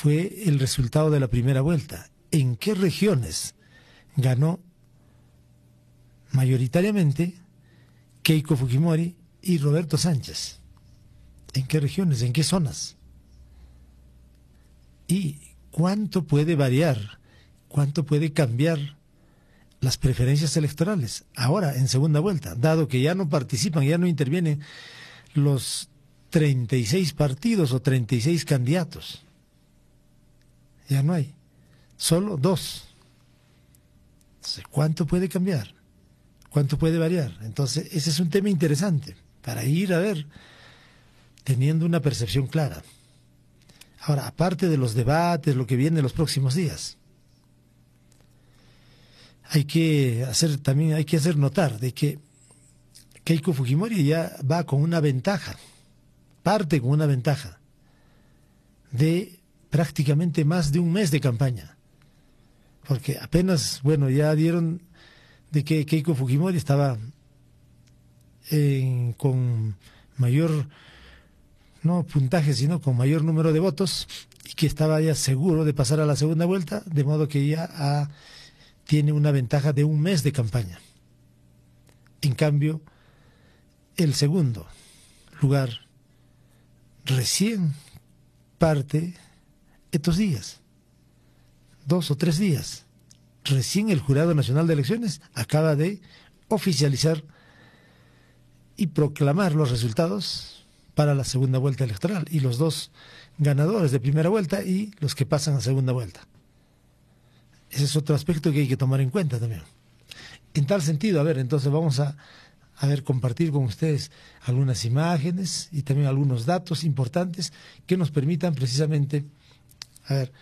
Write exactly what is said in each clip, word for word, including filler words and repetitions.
fue el resultado de la primera vuelta. ¿En qué regiones ganó mayoritariamente Keiko Fujimori y Roberto Sánchez? ¿En qué regiones? ¿En qué zonas? ¿Y cuánto puede variar? ¿Cuánto puede cambiar las preferencias electorales ahora en segunda vuelta? Dado que ya no participan, ya no intervienen los treinta y seis partidos o treinta y seis candidatos. Ya no hay. Solo dos. Entonces, ¿cuánto puede cambiar? ¿Cuánto puede variar? Entonces, ese es un tema interesante para ir a ver, teniendo una percepción clara. Ahora, aparte de los debates, lo que viene en los próximos días, hay que hacer también, hay que hacer notar de que Keiko Fujimori ya va con una ventaja, parte con una ventaja de prácticamente más de un mes de campaña. Porque apenas, bueno, ya dieron de que Keiko Fujimori estaba en, con mayor, no puntaje, sino con mayor número de votos, y que estaba ya seguro de pasar a la segunda vuelta, de modo que ya ha, tiene una ventaja de un mes de campaña. En cambio, el segundo lugar recién parte estos días, dos o tres días. Recién el Jurado Nacional de Elecciones acaba de oficializar y proclamar los resultados para la segunda vuelta electoral, y los dos ganadores de primera vuelta y los que pasan a segunda vuelta. Ese es otro aspecto que hay que tomar en cuenta también. En tal sentido, a ver, entonces vamos a, a ver, compartir con ustedes algunas imágenes y también algunos datos importantes que nos permitan precisamente, a ver,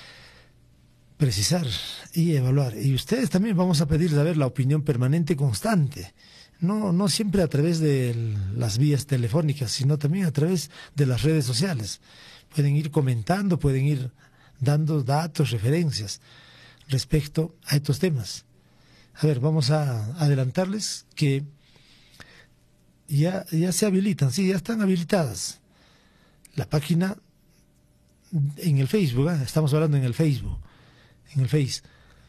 precisar y evaluar. Y ustedes también vamos a pedirles a ver la opinión permanente constante. No, no siempre a través de las vías telefónicas, sino también a través de las redes sociales. Pueden ir comentando, pueden ir dando datos, referencias respecto a estos temas. A ver, vamos a adelantarles que ya, ya se habilitan, sí, ya están habilitadas la página en el Facebook, ¿eh? Estamos hablando en el Facebook, en el Face,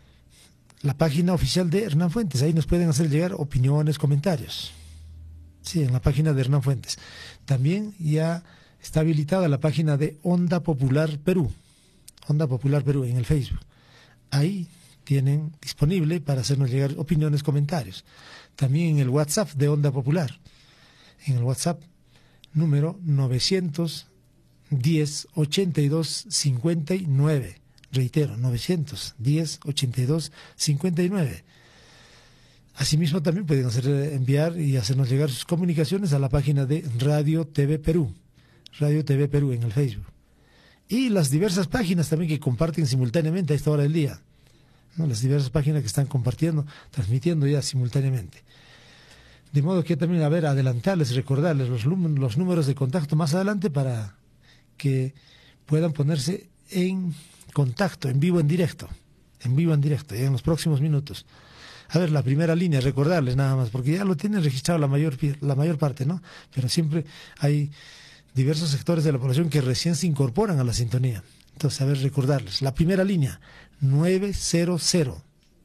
la página oficial de Hernán Fuentes. Ahí nos pueden hacer llegar opiniones, comentarios. Sí, en la página de Hernán Fuentes. También ya está habilitada la página de Onda Popular Perú, Onda Popular Perú en el Facebook. Ahí tienen disponible para hacernos llegar opiniones, comentarios. También en el WhatsApp de Onda Popular, en el WhatsApp número novecientos diez, ochenta y dos, cincuenta y nueve. Reitero, novecientos diez, ochenta y dos, cincuenta y nueve. Asimismo, también pueden hacer, enviar y hacernos llegar sus comunicaciones a la página de Radio T V Perú, Radio T V Perú en el Facebook. Y las diversas páginas también que comparten simultáneamente a esta hora del día, ¿no? Las diversas páginas que están compartiendo, transmitiendo ya simultáneamente. De modo que también, a ver, adelantarles, recordarles los, los números de contacto más adelante para que puedan ponerse en contacto, en vivo, en directo, en vivo, en directo, ya en los próximos minutos. A ver, la primera línea, recordarles nada más, porque ya lo tienen registrado la mayor, la mayor parte, ¿no? Pero siempre hay diversos sectores de la población que recién se incorporan a la sintonía. Entonces, a ver, recordarles. La primera línea, nueve cero cero,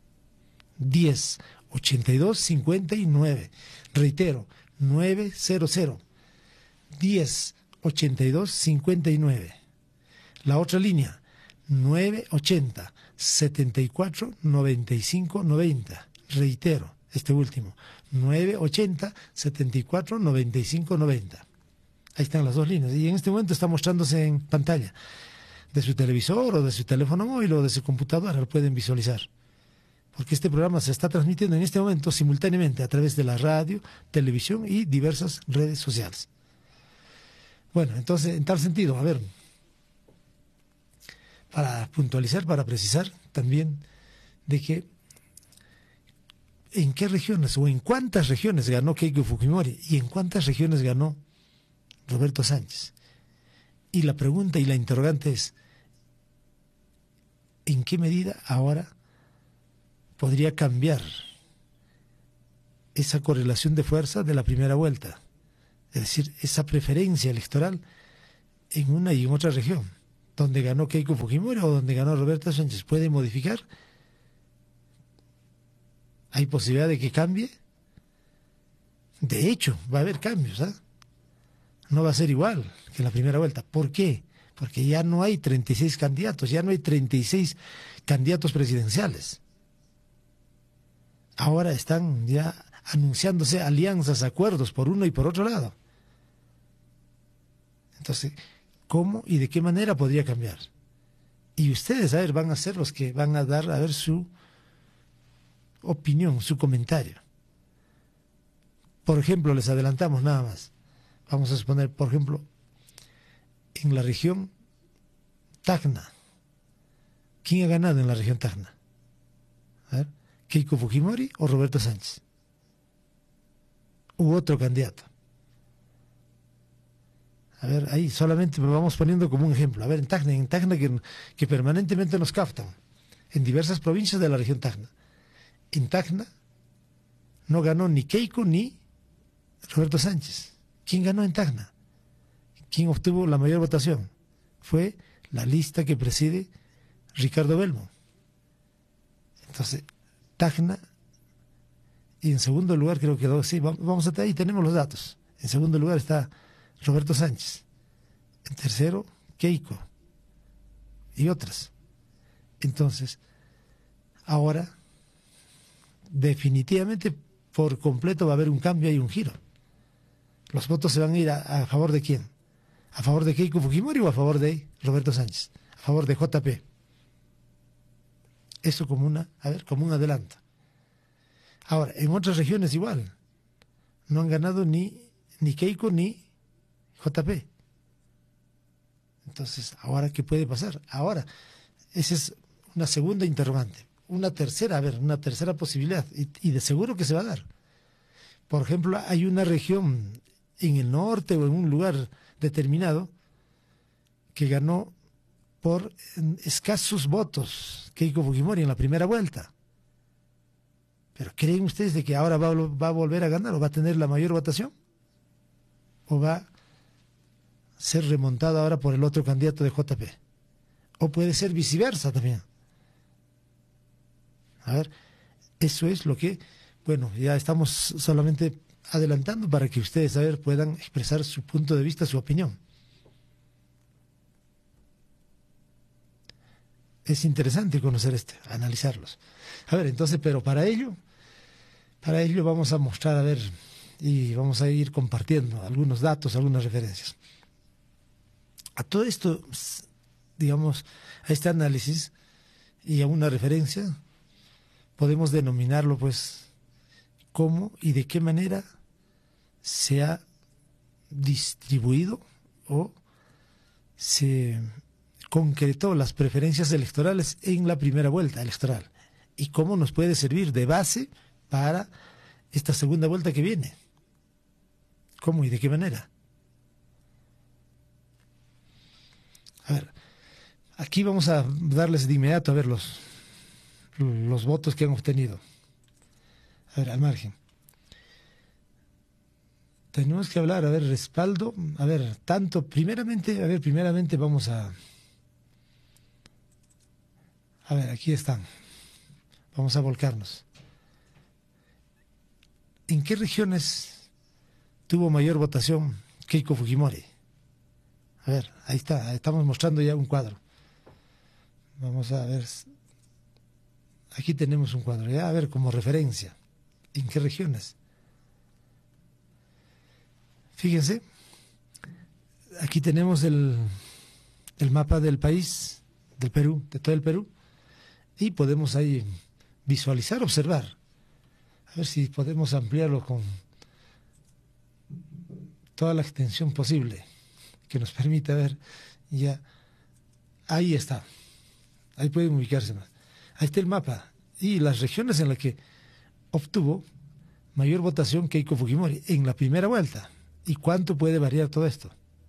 diez, ochenta y dos, cincuenta y nueve. Reitero, nueve cero cero, diez, ochenta y dos, cincuenta y nueve. La otra línea, nueve ochenta, setenta y cuatro, noventa y cinco, noventa. Reitero, este último, nueve ochenta, setenta y cuatro, noventa y cinco, noventa. Ahí están las dos líneas. Y en este momento está mostrándose en pantalla de su televisor o de su teléfono móvil o de su computadora, lo pueden visualizar. Porque este programa se está transmitiendo en este momento simultáneamente a través de la radio, televisión y diversas redes sociales. Bueno, entonces, en tal sentido, a ver, para puntualizar, para precisar también de que en qué regiones o en cuántas regiones ganó Keiko Fujimori y en cuántas regiones ganó Roberto Sánchez. Y la pregunta y la interrogante es, ¿en qué medida ahora podría cambiar esa correlación de fuerza de la primera vuelta? Es decir, esa preferencia electoral en una y en otra región. donde ganó Keiko Fujimori o donde ganó Roberto Sánchez, ¿puede modificar? ¿Hay posibilidad de que cambie? De hecho, va a haber cambios, ¿ah? No va a ser igual que en la primera vuelta. ¿Por qué? Porque ya no hay treinta y seis candidatos, ya no hay treinta y seis candidatos presidenciales. Ahora están ya anunciándose alianzas, acuerdos por uno y por otro lado. Entonces, ¿cómo y de qué manera podría cambiar? Y ustedes, a ver, van a ser los que van a dar, a ver, su opinión, su comentario. Por ejemplo, les adelantamos nada más. Vamos a suponer, por ejemplo, en la región Tacna. ¿Quién ha ganado en la región Tacna? A ver, ¿Keiko Fujimori o Roberto Sánchez? U otro candidato. A ver, ahí solamente me vamos poniendo como un ejemplo. A ver, en Tacna, en Tacna que, que permanentemente nos captan, en diversas provincias de la región Tacna. En Tacna no ganó ni Keiko ni Roberto Sánchez. ¿Quién ganó en Tacna? ¿Quién obtuvo la mayor votación? Fue la lista que preside Ricardo Belmo. Entonces, Tacna, y en segundo lugar creo que, sí, vamos hasta ahí, tenemos los datos. En segundo lugar está Roberto Sánchez. En tercero, Keiko. Y otras. Entonces, ahora, definitivamente, por completo va a haber un cambio y un giro. Los votos se van a ir a, a favor de quién. ¿A favor de Keiko Fujimori o a favor de Roberto Sánchez? A favor de J P. Eso como una, a ver, como un adelanto. Ahora, en otras regiones igual. No han ganado ni, ni Keiko ni J P. Entonces, ¿ahora qué puede pasar? Ahora, esa es una segunda interrogante. Una tercera, a ver, una tercera posibilidad. Y, y de seguro que se va a dar. Por ejemplo, hay una región en el norte o en un lugar determinado que ganó por escasos votos Keiko Fujimori en la primera vuelta. ¿Pero creen ustedes de que ahora va, va a volver a ganar o va a tener la mayor votación? ¿O va a ser remontada ahora por el otro candidato de J P? ¿O puede ser viceversa también? A ver, eso es lo que, bueno, ya estamos solamente adelantando para que ustedes, a ver, puedan expresar su punto de vista, su opinión. Es interesante conocer este, analizarlos. A ver, entonces, pero para ello, para ello vamos a mostrar, a ver, y vamos a ir compartiendo algunos datos, algunas referencias. A todo esto, digamos, a este análisis y a una referencia, podemos denominarlo, pues, cómo y de qué manera se ha distribuido o se concretó las preferencias electorales en la primera vuelta electoral y cómo nos puede servir de base para esta segunda vuelta que viene. ¿Cómo y de qué manera? A ver, aquí vamos a darles de inmediato a ver los, los votos que han obtenido. A ver, al margen. Tenemos que hablar, a ver, respaldo, a ver, tanto, primeramente, a ver, primeramente vamos a... A ver, aquí están. Vamos a volcarnos. ¿En qué regiones tuvo mayor votación Keiko Fujimori? A ver, ahí está, estamos mostrando ya un cuadro. Vamos a ver. Aquí tenemos un cuadro, ya, a ver, como referencia. ¿En qué regiones? Fíjense, aquí tenemos el, el mapa del país, del Perú, de todo el Perú, y podemos ahí visualizar, observar. A ver si podemos ampliarlo con toda la extensión posible que nos permita ver ya. Ahí está, ahí pueden ubicarse más. Ahí está el mapa y las regiones en las que obtuvo mayor votación que Keiko Fujimori en la primera vuelta. ¿Y cuánto puede variar todo esto?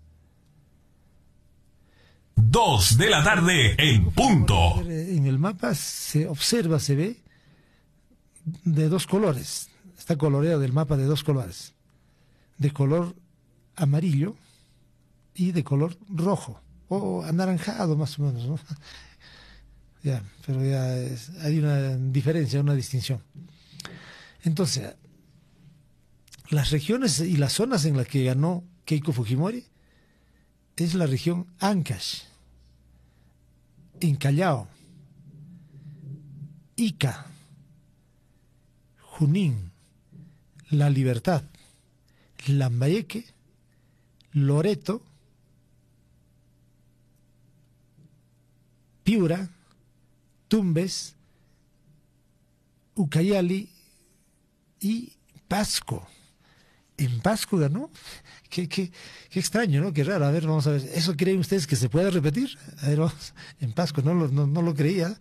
Dos de la tarde en punto. En el mapa se observa, se ve de dos colores. Está coloreado el mapa de dos colores. De color amarillo y de color rojo o anaranjado más o menos, ¿no? Ya, pero ya es, hay una diferencia, una distinción. Entonces, las regiones y las zonas en las que ganó Keiko Fujimori es la región Ancash, en Callao, Ica, Junín, La Libertad, Lambayeque, Loreto, Piura, Tumbes, Ucayali y Pasco. En Pasco ganó. Qué, qué, qué extraño, ¿no? Qué raro. A ver, vamos a ver. ¿Eso creen ustedes que se puede repetir? A ver, vamos. En Pasco no lo, no, no lo creía.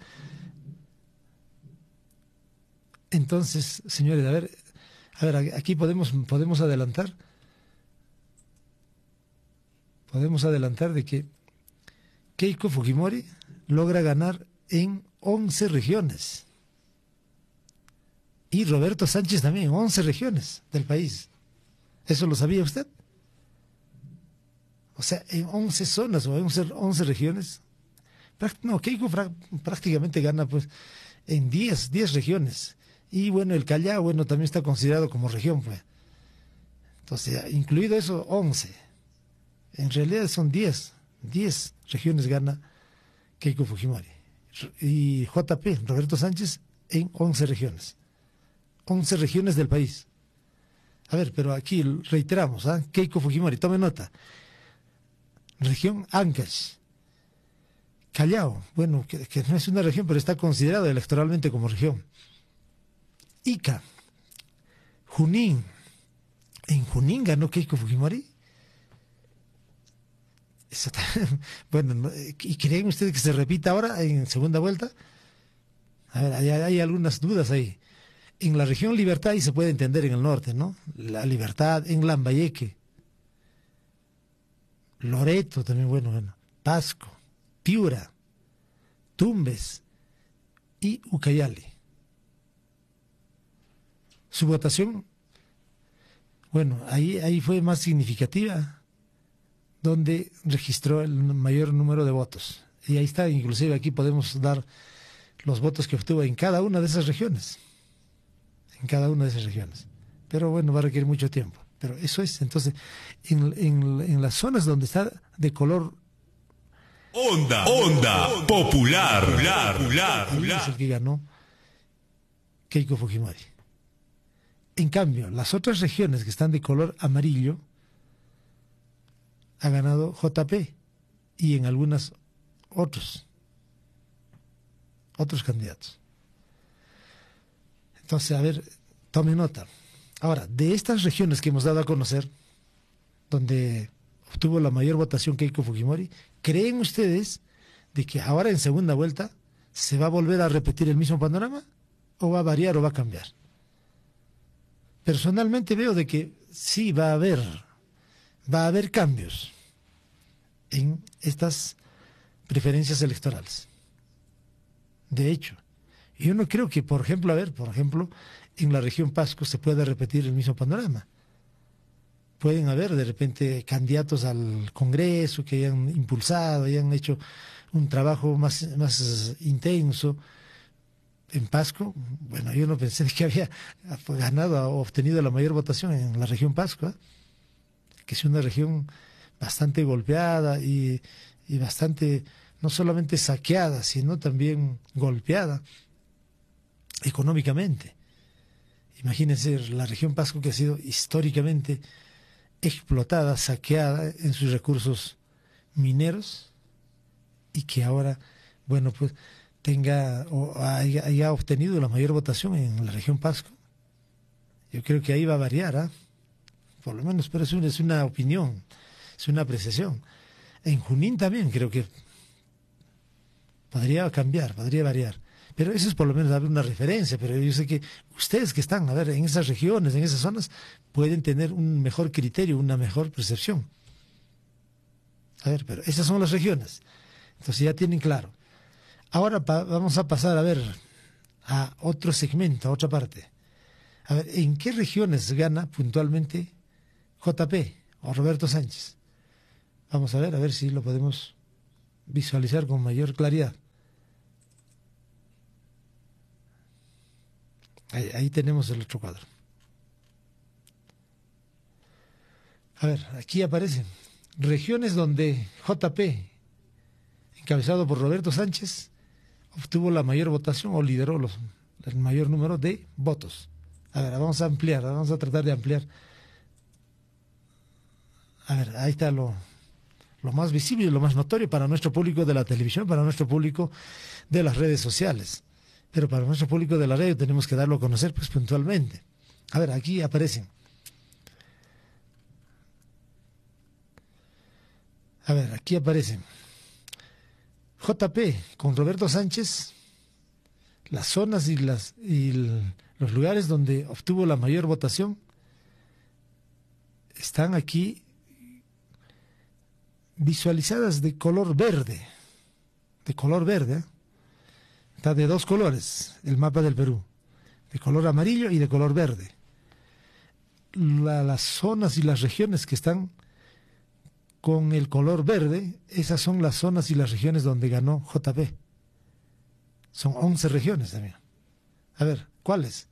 Entonces, señores, a ver, a ver, aquí podemos, podemos adelantar. Podemos adelantar de que Keiko Fujimori logra ganar en once regiones. Y Roberto Sánchez también, en once regiones del país. ¿Eso lo sabía usted? O sea, en once zonas o en once regiones. No, Keiko prácticamente gana pues en diez, diez regiones. Y bueno, el Callao, bueno, también está considerado como región, pues. Entonces, incluido eso, once. En realidad son diez. diez regiones gana Keiko Fujimori. Y J P, Roberto Sánchez, en once regiones. once regiones del país. A ver, pero aquí reiteramos, ¿eh? Keiko Fujimori, tome nota. Región Ancash. Callao, bueno, que, que no es una región, pero está considerado electoralmente como región. Ica. Junín. ¿En Junín ganó Keiko Fujimori? Eso está, bueno, ¿y creen ustedes que se repita ahora en segunda vuelta? A ver, hay, hay algunas dudas ahí. En la región Libertad, y se puede entender en el norte, ¿no? La Libertad, en Lambayeque, Loreto también, bueno, bueno, Pasco, Piura, Tumbes y Ucayali. Su votación, bueno, ahí, ahí fue más significativa, donde registró el mayor número de votos. Y ahí está, inclusive aquí podemos dar los votos que obtuvo en cada una de esas regiones. En cada una de esas regiones. Pero bueno, va a requerir mucho tiempo. Pero eso es, entonces, en, en, en las zonas donde está de color... Onda, onda, popular, popular, popular, ahí es el que ganó Keiko Fujimori. En cambio, las otras regiones que están de color amarillo, ha ganado J P y en algunas otros, otros candidatos. Entonces, a ver, tome nota. Ahora, de estas regiones que hemos dado a conocer, donde obtuvo la mayor votación Keiko Fujimori, ¿creen ustedes de que ahora en segunda vuelta se va a volver a repetir el mismo panorama? ¿O va a variar o va a cambiar? Personalmente veo de que sí va a haber, va a haber cambios en estas preferencias electorales. De hecho, yo no creo que, por ejemplo, a ver, por ejemplo, en la región Pasco se pueda repetir el mismo panorama. Pueden haber, de repente, candidatos al Congreso que hayan impulsado, hayan hecho un trabajo más, más intenso. En Pasco, bueno, yo no pensé que había ganado o obtenido la mayor votación en la región Pasco, ¿eh? Que es una región bastante golpeada y, y bastante, no solamente saqueada, sino también golpeada económicamente. Imagínense la región Pasco, que ha sido históricamente explotada, saqueada en sus recursos mineros, y que ahora, bueno, pues tenga o haya, haya obtenido la mayor votación en la región Pasco. Yo creo que ahí va a variar, ¿eh? Por lo menos, pero es una, es una opinión, es una apreciación. En Junín también creo que podría cambiar, podría variar. Pero eso es por lo menos dar una referencia, pero yo sé que ustedes que están, a ver, en esas regiones, en esas zonas, pueden tener un mejor criterio, una mejor percepción. A ver, pero esas son las regiones. Entonces ya tienen claro. Ahora pa vamos a pasar a ver a otro segmento, a otra parte. A ver, ¿en qué regiones gana puntualmente J P o Roberto Sánchez? Vamos a ver, a ver si lo podemos visualizar con mayor claridad. Ahí, ahí tenemos el otro cuadro. A ver, aquí aparecen regiones donde J P, encabezado por Roberto Sánchez, obtuvo la mayor votación o lideró los, el mayor número de votos. A ver, vamos a ampliar, vamos a tratar de ampliar. A ver, ahí está lo, lo más visible y lo más notorio para nuestro público de la televisión, para nuestro público de las redes sociales. Pero para nuestro público de la radio tenemos que darlo a conocer pues puntualmente. A ver, aquí aparecen. A ver, aquí aparecen. J P con Roberto Sánchez, las zonas y, las, y el, los lugares donde obtuvo la mayor votación están aquí visualizadas de color verde, de color verde, ¿eh? Está de dos colores el mapa del Perú, de color amarillo y de color verde. La, las zonas y las regiones que están con el color verde, esas son las zonas y las regiones donde ganó J P. Son once regiones también. A ver, ¿cuáles?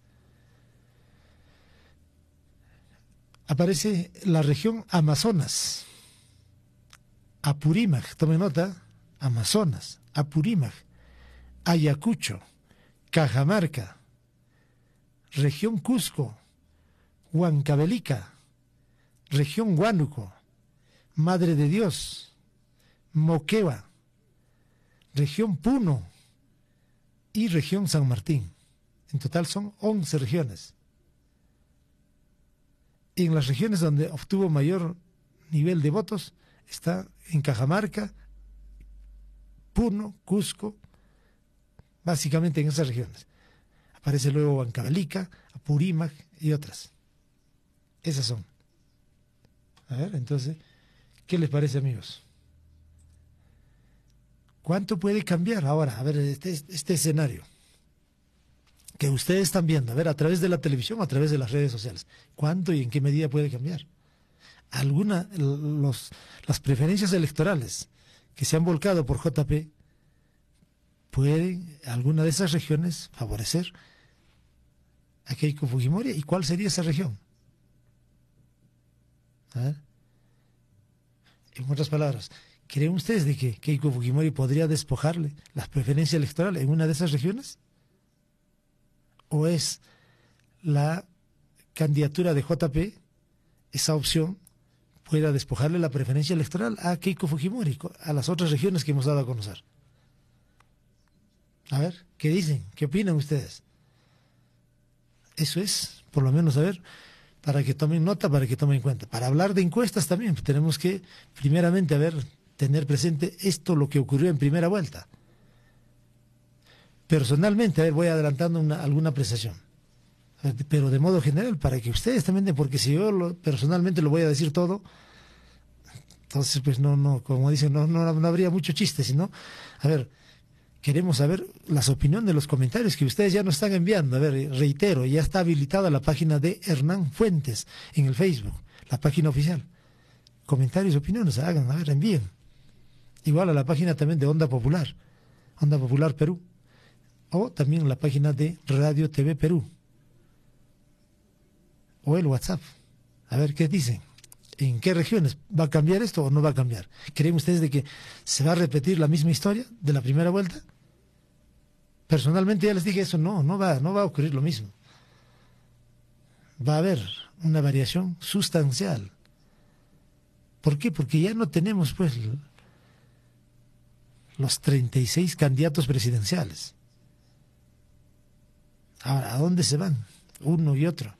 Aparece la región Amazonas, Apurímac, tome nota, Amazonas, Apurímac, Ayacucho, Cajamarca, región Cusco, Huancavelica, región Huánuco, Madre de Dios, Moquegua, región Puno y región San Martín. En total son once regiones. Y en las regiones donde obtuvo mayor nivel de votos está en Cajamarca, Puno, Cusco, básicamente en esas regiones. Aparece luego Huancavelica, Apurímac y otras. Esas son. A ver, entonces, ¿qué les parece, amigos? ¿Cuánto puede cambiar ahora? A ver, este, este escenario que ustedes están viendo, a ver, a través de la televisión, a través de las redes sociales. ¿Cuánto y en qué medida puede cambiar? Alguna, los, las preferencias electorales que se han volcado por J P, ¿pueden alguna de esas regiones favorecer a Keiko Fujimori? ¿Y cuál sería esa región? A ver. En otras palabras, ¿creen ustedes de que Keiko Fujimori podría despojarle las preferencias electorales en una de esas regiones? ¿O es la candidatura de J P, esa opción, pueda despojarle la preferencia electoral a Keiko Fujimori, a las otras regiones que hemos dado a conocer? A ver, ¿qué dicen? ¿Qué opinan ustedes? Eso es, por lo menos, a ver, para que tomen nota, para que tomen en cuenta. Para hablar de encuestas también tenemos que, primeramente, a ver, tener presente esto, lo que ocurrió en primera vuelta. Personalmente, a ver, voy adelantando una, alguna apreciación, pero de modo general, para que ustedes también, porque si yo lo, personalmente lo voy a decir todo, entonces pues no, no, como dicen, no, no, no habría mucho chiste, sino, a ver, queremos saber las opiniones de los comentarios que ustedes ya nos están enviando. A ver, reitero, ya está habilitada la página de Hernán Fuentes en el Facebook, la página oficial. Comentarios, opiniones, hagan, a ver, envíen. Igual a la página también de Onda Popular, Onda Popular Perú, o también la página de Radio T V Perú, o el WhatsApp. A ver qué dicen. ¿En qué regiones va a cambiar esto o no va a cambiar? ¿Creen ustedes de que se va a repetir la misma historia de la primera vuelta? Personalmente ya les dije eso, no, no va, no va a ocurrir lo mismo. Va a haber una variación sustancial. ¿Por qué? Porque ya no tenemos pues los treinta y seis candidatos presidenciales. Ahora, ¿a dónde se van? Uno y otro.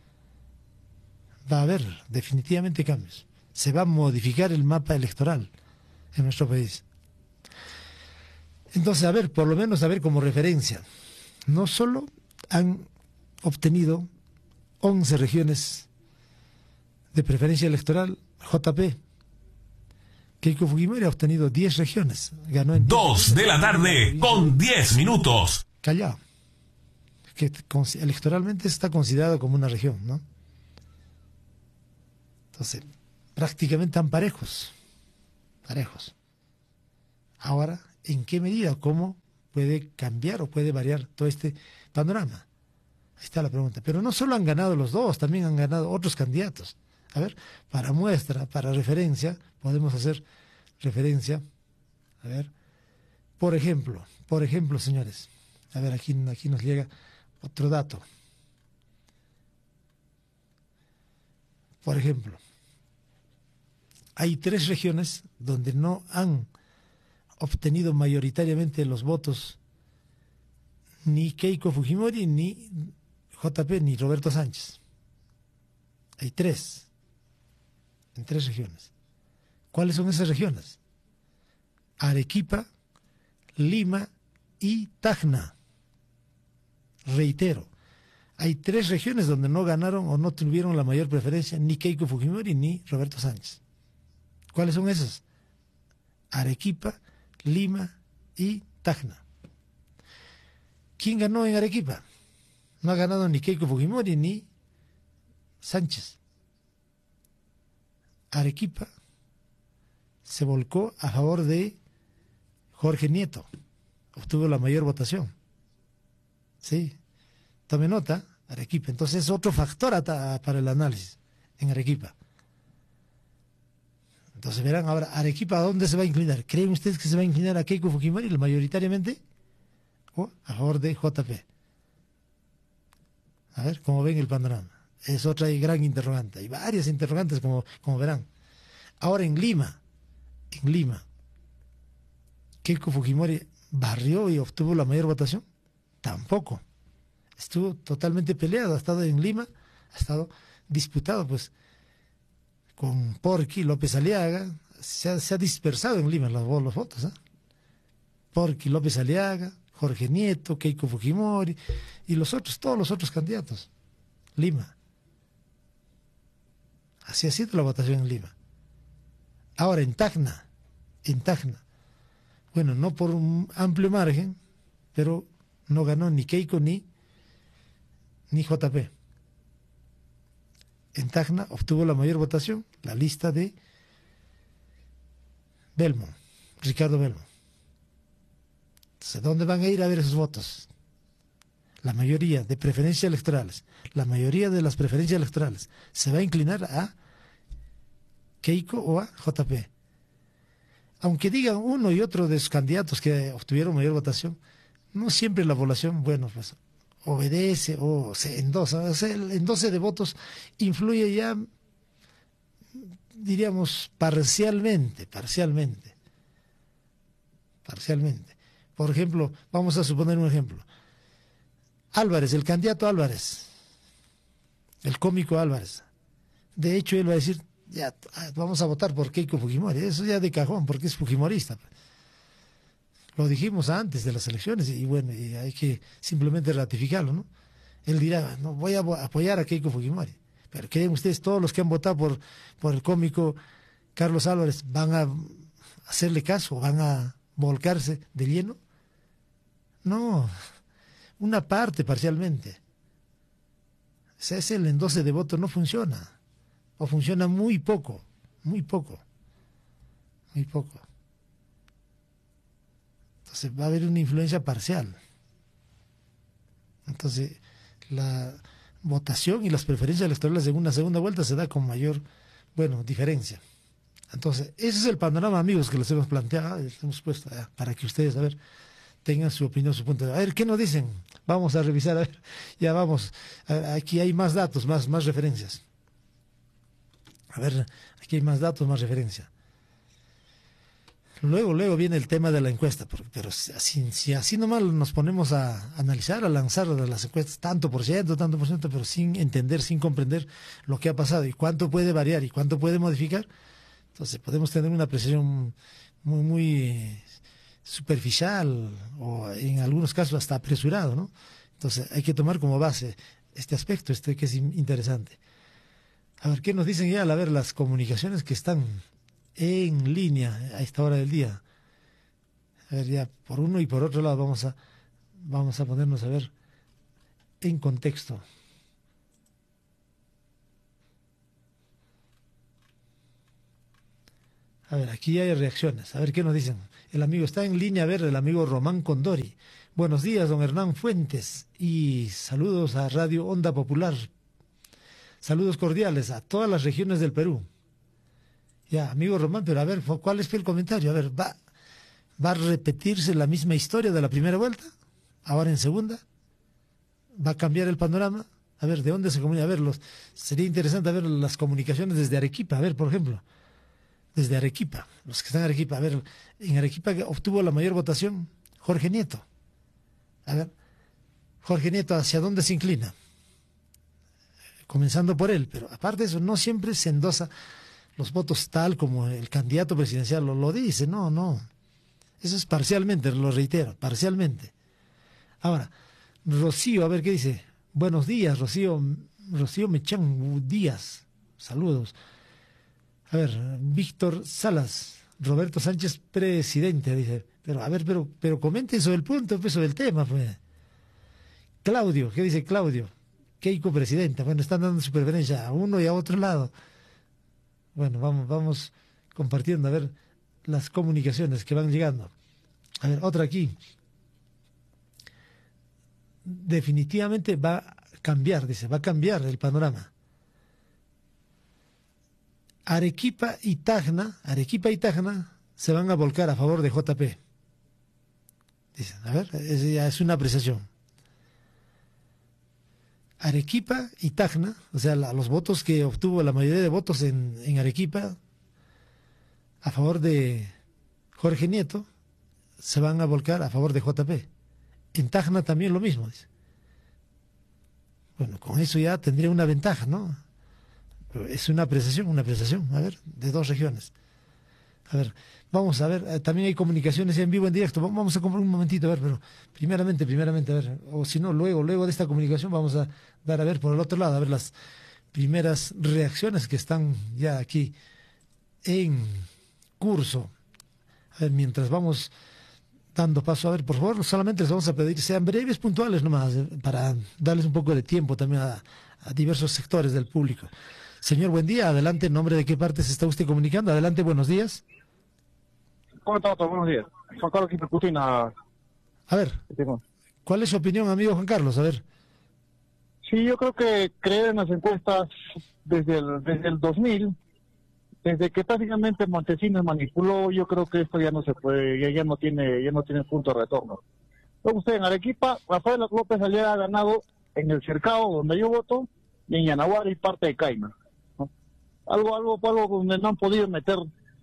Va a haber definitivamente cambios. Se va a modificar el mapa electoral en nuestro país. Entonces, a ver, por lo menos a ver como referencia, no solo han obtenido once regiones de preferencia electoral J P, Keiko Fujimori ha obtenido diez regiones. Ganó en Dos de la tarde con diez minutos. Callao, que electoralmente está considerado como una región, ¿no? Entonces, prácticamente tan parejos, parejos. Ahora, ¿en qué medida? ¿Cómo puede cambiar o puede variar todo este panorama? Ahí está la pregunta. Pero no solo han ganado los dos, también han ganado otros candidatos. A ver, para muestra, para referencia, podemos hacer referencia. A ver, por ejemplo, por ejemplo, señores, a ver, aquí, aquí nos llega otro dato. Por ejemplo, hay tres regiones donde no han obtenido mayoritariamente los votos ni Keiko Fujimori, ni J P, ni Roberto Sánchez. Hay tres, en tres regiones. ¿Cuáles son esas regiones? Arequipa, Lima y Tacna. Reitero, hay tres regiones donde no ganaron o no tuvieron la mayor preferencia ni Keiko Fujimori ni Roberto Sánchez. ¿Cuáles son esas? Arequipa, Lima y Tacna. ¿Quién ganó en Arequipa? No ha ganado ni Keiko Fujimori ni Sánchez. Arequipa se volcó a favor de Jorge Nieto. Obtuvo la mayor votación. Sí. Tome nota, Arequipa. Entonces es otro factor para el análisis en Arequipa. Entonces verán ahora, Arequipa, ¿a dónde se va a inclinar? ¿Creen ustedes que se va a inclinar a Keiko Fujimori mayoritariamente? ¿O a favor de J P? A ver, ¿cómo ven el panorama? Es otra gran interrogante. Hay varias interrogantes, como, como verán. Ahora en Lima, en Lima, ¿Keiko Fujimori barrió y obtuvo la mayor votación? Tampoco. Estuvo totalmente peleado, ha estado en Lima, ha estado disputado pues con Porqui, López Aliaga, se ha, se ha dispersado en Lima los, los votos, ¿eh? Porqui, López Aliaga, Jorge Nieto, Keiko Fujimori y los otros, todos los otros candidatos. Lima. Así ha sido la votación en Lima. Ahora en Tacna, en Tacna, bueno, no por un amplio margen, pero no ganó ni Keiko ni, ni J P. En Tacna obtuvo la mayor votación la lista de Belmo, Ricardo Belmo. Entonces, ¿dónde van a ir a ver esos votos? La mayoría de preferencias electorales, la mayoría de las preferencias electorales se va a inclinar a Keiko o a J P. Aunque digan uno y otro de sus candidatos que obtuvieron mayor votación, no siempre la población, bueno, pues obedece o se endosa. O sea, el endose de votos influye ya, diríamos, parcialmente, parcialmente, parcialmente. Por ejemplo, vamos a suponer un ejemplo. Álvarez, el candidato Álvarez, el cómico Álvarez. De hecho, él va a decir, ya, vamos a votar por Keiko Fujimori. Eso ya de cajón, porque es fujimorista. Lo dijimos antes de las elecciones y bueno, y hay que simplemente ratificarlo, ¿no? Él dirá, no voy a apoyar a Keiko Fujimori. Pero ¿creen ustedes todos los que han votado por, por el cómico Carlos Álvarez van a hacerle caso, van a volcarse de lleno? No, una parte parcialmente. O sea, ese el endose de voto no funciona, o funciona muy poco, muy poco, muy poco. Entonces va a haber una influencia parcial. Entonces la votación y las preferencias electorales en una segunda vuelta se da con mayor, bueno, diferencia. Entonces ese es el panorama, amigos, que les hemos planteado, les hemos puesto allá, para que ustedes, a ver, tengan su opinión, su punto de vista. A ver, ¿qué nos dicen? Vamos a revisar, a ver, ya vamos, a, aquí hay más datos, más, más referencias. A ver, aquí hay más datos, más referencias. Luego, luego viene el tema de la encuesta, pero, pero así, si así nomás nos ponemos a analizar, a lanzar las encuestas, tanto por ciento, tanto por ciento, pero sin entender, sin comprender lo que ha pasado y cuánto puede variar y cuánto puede modificar, entonces podemos tener una apreciación muy, muy superficial o en algunos casos hasta apresurado, ¿no? Entonces hay que tomar como base este aspecto, este que es interesante. A ver, ¿qué nos dicen ya al ver las comunicaciones que están en línea a esta hora del día? A ver, ya por uno y por otro lado vamos a vamos a ponernos a ver en contexto. A ver, aquí hay reacciones. A ver qué nos dicen. El amigo está en línea, a ver, el amigo Román Condori. Buenos días, don Hernán Fuentes. Y saludos a Radio Onda Popular. Saludos cordiales a todas las regiones del Perú. Ya, amigo Román, pero a ver, ¿cuál es el comentario? A ver, ¿va, ¿va a repetirse la misma historia de la primera vuelta? ¿Ahora en segunda? ¿Va a cambiar el panorama? A ver, ¿de dónde se comunica? A ver, los, sería interesante ver las comunicaciones desde Arequipa. A ver, por ejemplo, desde Arequipa, los que están en Arequipa. A ver, en Arequipa obtuvo la mayor votación Jorge Nieto. A ver, Jorge Nieto, ¿hacia dónde se inclina? Comenzando por él, pero aparte de eso, no siempre se endosa los votos tal como el candidato presidencial lo, lo dice, no, no. Eso es parcialmente, lo reitero, parcialmente. Ahora, Rocío, a ver qué dice. Buenos días, Rocío, Rocío Mechán Díaz, saludos. A ver, Víctor Salas, Roberto Sánchez, presidente, dice. Pero, a ver, pero, pero comente sobre el punto, pues, sobre el tema, pues. Claudio, ¿qué dice Claudio? Keiko presidenta, bueno, están dando su preferencia a uno y a otro lado. Bueno, vamos, vamos compartiendo, a ver, las comunicaciones que van llegando. A ver, otra aquí. Definitivamente va a cambiar, dice, va a cambiar el panorama. Arequipa y Tacna, Arequipa y Tacna se van a volcar a favor de J P. Dicen, a ver, es, ya es una apreciación. Arequipa y Tacna, o sea, la, los votos que obtuvo la mayoría de votos en, en Arequipa a favor de Jorge Nieto, se van a volcar a favor de J P. En Tacna también lo mismo, dice. Bueno, con eso ya tendría una ventaja, ¿no? Pero es una apreciación, una apreciación, a ver, de dos regiones. A ver, vamos a ver, eh, también hay comunicaciones en vivo, en directo. Vamos a comprar un momentito, a ver, pero primeramente, primeramente, a ver, o si no, luego, luego de esta comunicación vamos a dar a ver por el otro lado, a ver las primeras reacciones que están ya aquí en curso. A ver, mientras vamos dando paso, a ver, por favor, solamente les vamos a pedir, sean breves, puntuales nomás, eh, para darles un poco de tiempo también a, a diversos sectores del público. Señor, buen día, adelante, ¿en nombre de qué parte se está usted comunicando? Adelante, buenos días. ¿Cómo está, doctor? Buenos días. Juan Carlos Quispecutina. A ver, ¿cuál es su opinión, amigo Juan Carlos? A ver. Sí, yo creo que creer en las encuestas desde el, desde el dos mil, desde que prácticamente Montesinos manipuló, yo creo que esto ya no se puede, ya, ya no tiene ya no tiene punto de retorno. Luego usted en Arequipa, Rafael López Aliaga ha ganado en el Cercado, donde yo voto, y en Yanaguara y parte de Caima, ¿no? Algo, algo, algo donde no han podido meter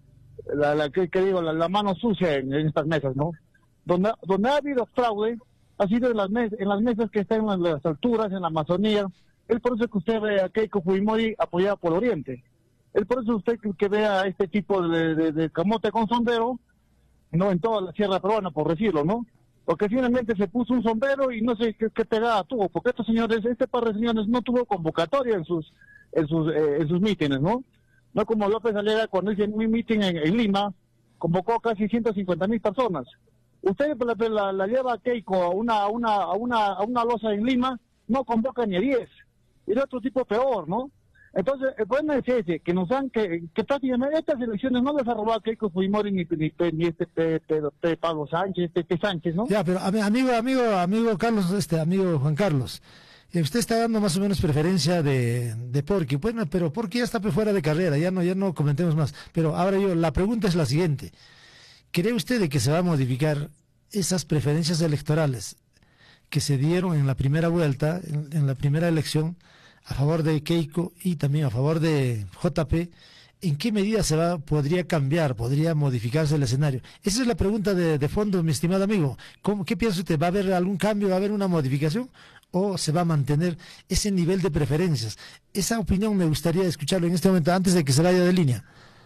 la, la que, que digo, la, la mano sucia en, en estas mesas, ¿no? Donde, donde ha habido fraude, ha sido en las, mes, en las mesas que están en las alturas, en la Amazonía. Es por eso que usted ve a Keiko Fujimori apoyada por Oriente. Es por eso usted que, que ve a este tipo de, de, de camote con sombrero, no en toda la sierra peruana, por decirlo, ¿no? Porque finalmente se puso un sombrero y no sé qué, qué pegada tuvo, porque estos señores, este par de señores no tuvo convocatoria en sus en sus eh, en sus mítines, ¿no? No como López Aliaga cuando hizo un míting en, en Lima, convocó casi ciento cincuenta mil personas. Usted la, la, la lleva a Keiko a una, a una, a una, a una loza en Lima, no convoca ni a diez. Y de otro tipo peor, ¿no? Entonces, el problema es ese, que nos dan, que, que prácticamente estas elecciones no les ha robado Keiko Fujimori ni, ni, ni este P, P, P, Pablo Sánchez, este P. Sánchez, ¿no? Ya, pero amigo, amigo, amigo Carlos, este amigo Juan Carlos, usted está dando más o menos preferencia de, de Porqui. Bueno, pero Porqui ya está fuera de carrera, ya no, ya no comentemos más. Pero ahora yo, la pregunta es la siguiente. ¿Cree usted de que se va a modificar esas preferencias electorales que se dieron en la primera vuelta, en, en la primera elección, a favor de Keiko y también a favor de J P? ¿En qué medida se va, podría cambiar, podría modificarse el escenario? Esa es la pregunta de, de fondo, mi estimado amigo. ¿Cómo, ¿Qué piensa usted? ¿Va a haber algún cambio, va a haber una modificación o se va a mantener ese nivel de preferencias? Esa opinión me gustaría escucharlo en este momento, antes de que se vaya de línea.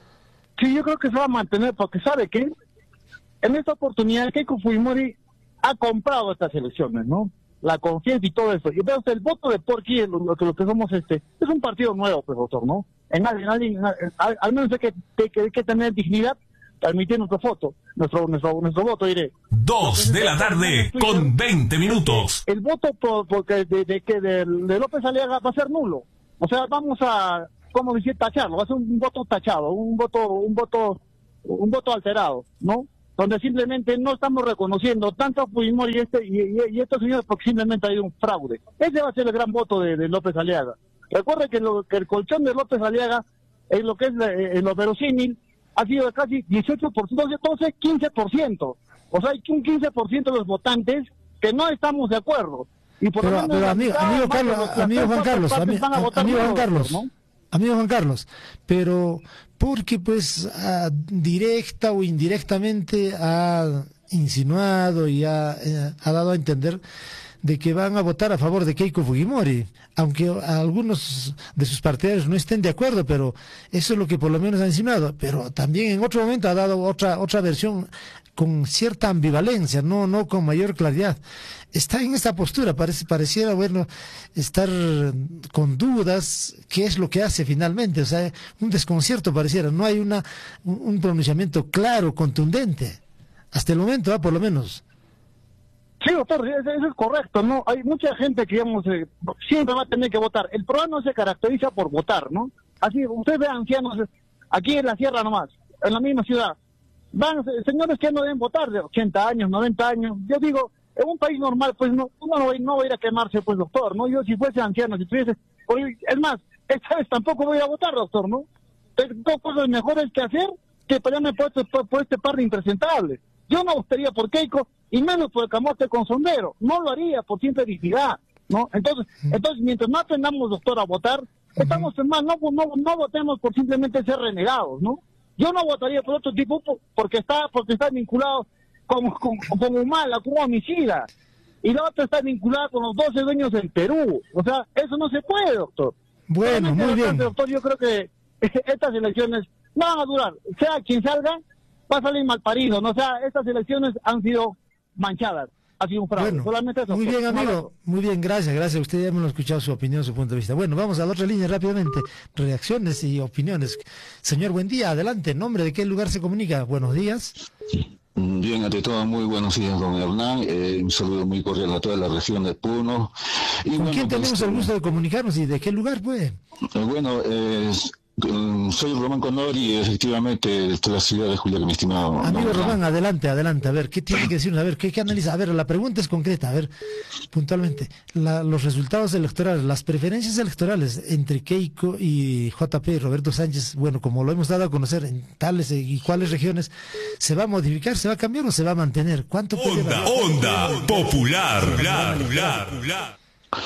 Sí, yo creo que se va a mantener, porque ¿sabe qué? En esta oportunidad Keiko Fujimori ha comprado estas elecciones, ¿no? La confianza y todo eso. Y entonces el voto de Porqui, lo que lo que somos este, es un partido nuevo, profesor, ¿no? En, en, en, en, al, al menos hay que, que, hay que tener dignidad para emitir nuestro voto, nuestro, nuestro, nuestro voto, diré. Dos de la tarde con veinte minutos. El voto por, porque de, de, de, de, de López Aliaga va a ser nulo. O sea, vamos a, ¿cómo decir, tacharlo? Va a ser un voto tachado, un voto, un voto un voto alterado, ¿no? Donde simplemente no estamos reconociendo tanto a Fujimori y este y, y, y estos señores porque simplemente ha habido un fraude. Ese va a ser el gran voto de, de López Aliaga. Recuerde que, lo, que el colchón de López Aliaga, en lo que es eh, en lo verosímil, ha sido de casi dieciocho por ciento, entonces quince por ciento. O sea, hay un quince por ciento de los votantes que no estamos de acuerdo. Y por pero, lo menos pero amigo, amigo Carlos, los, amigo Juan Carlos, ami, amigo Juan Carlos, ¿no? Amigo Juan Carlos, pero porque pues a, directa o indirectamente ha insinuado y ha, eh, ha dado a entender de que van a votar a favor de Keiko Fujimori, aunque algunos de sus partidarios no estén de acuerdo, pero eso es lo que por lo menos ha insinuado. Pero también en otro momento ha dado otra otra versión con cierta ambivalencia, no no con mayor claridad. Está en esta postura, parece, pareciera, bueno, estar con dudas qué es lo que hace finalmente, o sea, un desconcierto pareciera, no hay una un, un pronunciamiento claro, contundente, hasta el momento, ¿eh? Por lo menos. Sí, doctor, eso, eso es correcto, ¿no? Hay mucha gente que, digamos, eh, siempre va a tener que votar. El programa no se caracteriza por votar, ¿no? Así, usted ve ancianos aquí en la sierra nomás, en la misma ciudad. Van señores que no deben votar, de ochenta años, noventa años. Yo digo, en un país normal, pues no, uno no, no va a ir a quemarse, pues, doctor, ¿no? Yo si fuese anciano, si tuviese... Es más, esta vez tampoco voy a votar, doctor, ¿no? Tengo cosas mejores que hacer que pelearme por este, por, por este par de impresentables. Yo no votaría por Keiko, y menos por el camote con sombrero. No lo haría por simple dignidad, ¿no? Entonces, entonces mientras más aprendamos, doctor, a votar, estamos en más, no, no, no votemos por simplemente ser renegados, ¿no? Yo no votaría por otro tipo porque está porque está vinculado con, con, con Humala, con un homicida. Y la otra está vinculada con los doce dueños del Perú. O sea, eso no se puede, doctor. Bueno, Realmente, muy bien. Doctor, yo creo que estas elecciones no van a durar. Sea quien salga, va a salir mal parido, ¿no? O sea, estas elecciones han sido manchadas. Ha sido un fraude. Bueno, solamente eso. muy bien, amigo. Muy bien, gracias, gracias. Usted ya me lo ha escuchado, su opinión, su punto de vista. Bueno, vamos a la otra línea rápidamente. Reacciones y opiniones. Señor, buen día, adelante. ¿En nombre de qué lugar se comunica? Buenos días. Bien, ante todo, muy buenos días, don Hernán. Eh, un saludo muy cordial a toda la región de Puno. Y ¿Con bueno, quién tenemos pues, el gusto de comunicarnos y de qué lugar, pues? Eh, bueno, eh, soy Román Condori y efectivamente de la ciudad de Juliaca, mi estimado. Amigo Román, adelante, adelante. A ver, ¿qué tiene que decirnos? A ver, ¿qué, qué analiza? A ver, la pregunta es concreta. A ver, puntualmente, la, los resultados electorales, las preferencias electorales entre Keiko y J P y Roberto Sánchez, bueno, como lo hemos dado a conocer en tales y cuáles regiones, ¿se va a modificar, se va a cambiar o se va a mantener? ¿Cuánto puede Onda, onda, popular, popular, popular, popular.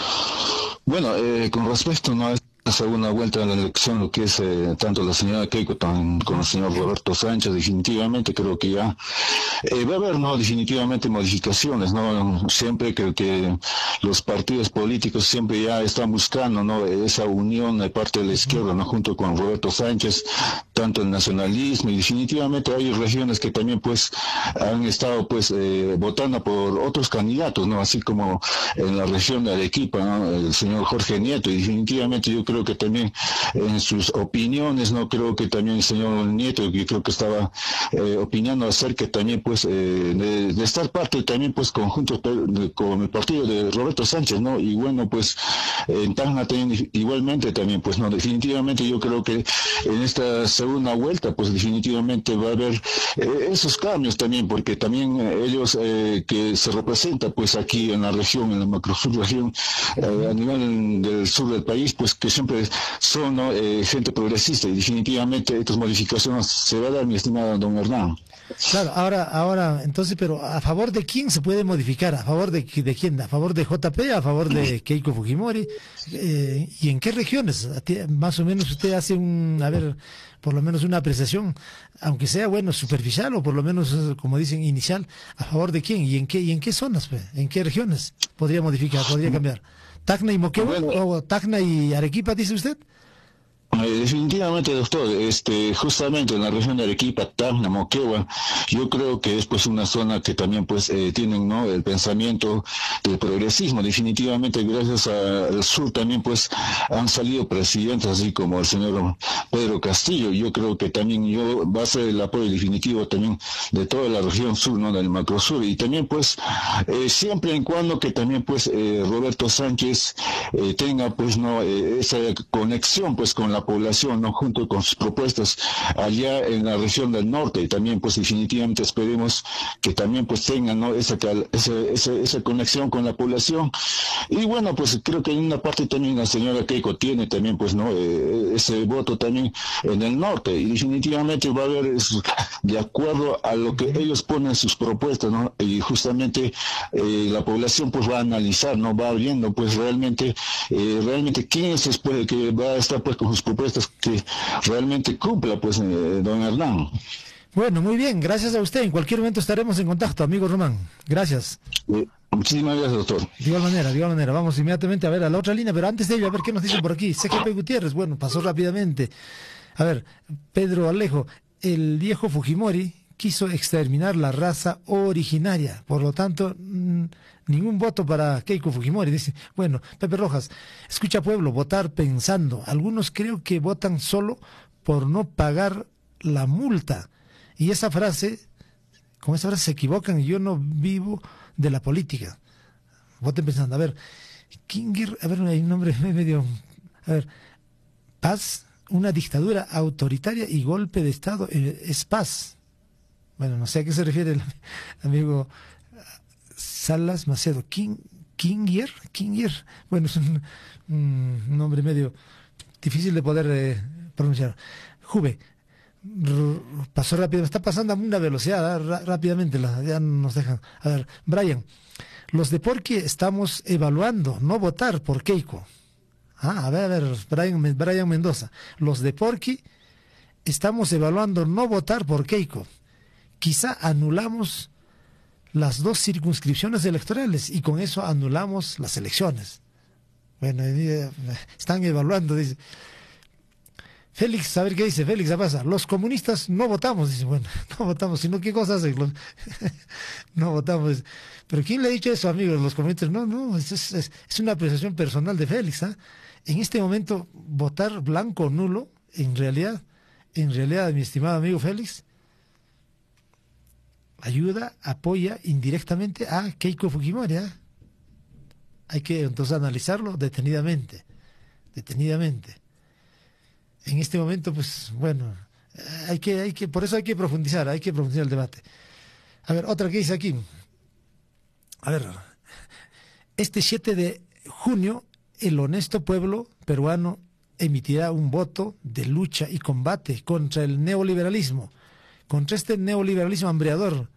Bueno, eh, con respecto no a esta segunda vuelta de la elección, lo que es eh, tanto la señora Keiko tan, como el señor Roberto Sánchez, definitivamente creo que ya eh, va a haber, no, definitivamente modificaciones, no, siempre creo que los partidos políticos siempre ya están buscando, no, esa unión de parte de la izquierda, no, junto con Roberto Sánchez, tanto el nacionalismo, y definitivamente hay regiones que también pues han estado pues eh, votando por otros candidatos, no, así como en la región de Arequipa, ¿no? El señor Jorge Nieto, y definitivamente yo creo que también en sus opiniones, no, creo que también el señor Nieto, yo creo que estaba eh, opinando acerca también pues eh, de, de estar parte también pues conjunto con el partido de Roberto Sánchez, no, y bueno pues en Tacna también igualmente también pues no, definitivamente yo creo que en esta segunda vuelta pues definitivamente va a haber eh, esos cambios también, porque también eh, ellos eh, que se representan pues aquí en la región, en la macrosur región, eh, a nivel del sur del país, pues que siempre son, ¿no? eh, gente progresista, y definitivamente estas modificaciones se va a dar, mi estimado don Hernán. Claro, ahora, ahora, entonces, pero ¿a favor de quién se puede modificar? ¿A favor de, de quién? ¿A favor de J P? ¿A favor de Keiko Fujimori? Eh, ¿Y en qué regiones? Más o menos usted hace un, a ver, por lo menos una apreciación, aunque sea, bueno, superficial o por lo menos, como dicen, inicial. ¿A favor de quién? ¿Y en qué, y en qué zonas? Pues? ¿En qué regiones podría modificar, podría cambiar? ¿Tacna y Moquegua? Bueno, ¿o Tacna y Arequipa, dice usted? Eh, definitivamente, doctor, este, justamente en la región de Arequipa, Tacna, Moquegua, yo creo que es pues una zona que también pues eh, tienen, ¿no?, el pensamiento del progresismo. Definitivamente gracias al sur también pues han salido presidentes así como el señor Pedro Castillo. Yo creo que también yo va a ser el apoyo definitivo también de toda la región sur, ¿no?, del macrosur, y también pues eh, siempre en cuando que también pues eh, Roberto Sánchez eh, tenga pues no eh, esa conexión pues con la la población, ¿no? Junto con sus propuestas allá en la región del norte, y también pues definitivamente esperemos que también pues tengan, ¿no? esa, esa, esa, esa conexión con la población. Y bueno, pues creo que en una parte también la señora Keiko tiene también pues no eh, ese voto también en el norte, y definitivamente va a haber eso, de acuerdo a lo que ellos ponen sus propuestas, ¿no? Y justamente eh, la población pues va a analizar, no va viendo pues realmente eh, realmente quién es después que va a estar pues con sus propuestas que realmente cumpla pues eh, don Hernán. Bueno, muy bien, gracias a usted. En cualquier momento estaremos en contacto, amigo Román. Gracias. Eh, muchísimas gracias, doctor. De igual manera, de igual manera. Vamos inmediatamente a ver a la otra línea, pero antes de ello, a ver qué nos dicen por aquí. C G P Gutiérrez, bueno, pasó rápidamente. A ver, Pedro Alejo, el viejo Fujimori quiso exterminar la raza originaria, por lo tanto, mmm, ningún voto para Keiko Fujimori. Dice, bueno, Pepe Rojas, escucha pueblo, votar pensando. Algunos creo que votan solo por no pagar la multa. Y esa frase, con esa frase se equivocan, y yo no vivo de la política. Voten pensando. A ver, Kinger, a ver, hay un nombre medio... A ver, paz, una dictadura autoritaria y golpe de Estado, eh, es paz. Bueno, no sé a qué se refiere el amigo Salas Macedo. King, Kinger, Kinger. Bueno, es un, un nombre medio difícil de poder eh, pronunciar. Juve. Pasó rápido, está pasando a una velocidad, ¿eh? Rápidamente, la, ya nos dejan. A ver, Brian, los de Porqui estamos evaluando no votar por Keiko. Ah, a ver, a ver, Brian, Brian Mendoza, los de Porqui estamos evaluando no votar por Keiko. Quizá anulamos las dos circunscripciones electorales y con eso anulamos las elecciones. Bueno, eh, están evaluando, dice. Félix, a ver qué dice Félix, ¿qué pasa? Los comunistas no votamos, dice, bueno, no votamos, sino qué cosas hacen, no votamos. Pero ¿quién le ha dicho eso, amigos? Los comunistas, no, no, es, es, es una apreciación personal de Félix, ¿eh? En este momento, votar blanco o nulo, en realidad, en realidad, mi estimado amigo Félix, ayuda, apoya indirectamente a Keiko Fujimori, ¿eh? Hay que entonces analizarlo detenidamente, detenidamente. En este momento, pues, bueno, hay que, hay que, por eso hay que profundizar, hay que profundizar el debate. A ver, otra que dice aquí. A ver, este siete de junio, el honesto pueblo peruano emitirá un voto de lucha y combate contra el neoliberalismo, contra este neoliberalismo hambreador.